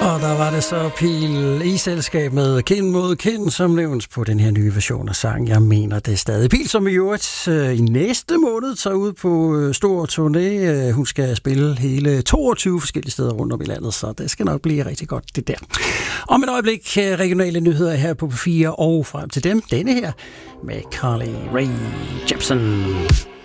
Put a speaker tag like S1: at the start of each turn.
S1: Og der var det så Pil i selskab med Kind mod Kind, som nævnes på den her nye version af sangen. Jeg mener det stadig. Pil, som i øvrigt i næste måned tager ud på stor turné. Hun skal spille hele 22 forskellige steder rundt om i landet, så det skal nok blive rigtig godt, det der. Om et øjeblik regionale nyheder her på P4, og frem til dem, denne her med Carly Rae Jepsen.